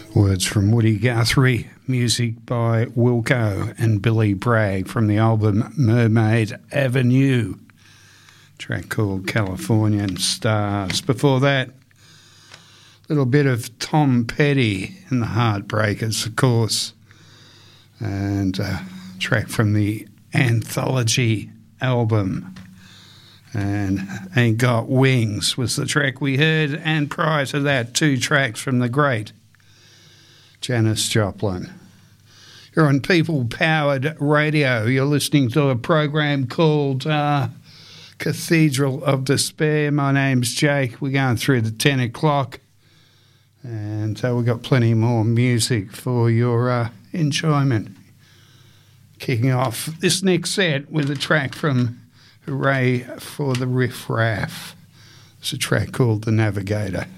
Words from Woody Guthrie, music by Wilco and Billy Bragg from the album Mermaid Avenue, track called Californian Stars. Before that, a little bit of Tom Petty and the Heartbreakers, of course, and a track from the Anthology album. And Ain't Got Wings was the track we heard, and prior to that, two tracks from the great Janis Joplin. You're on People Powered Radio. You're listening to a program called Cathedral of Despair. My name's Jake. We're going through the 10 o'clock, and we've got plenty more music for your enjoyment. Kicking off this next set with a track from Hooray for the Riff Raff. It's a track called The Navigator.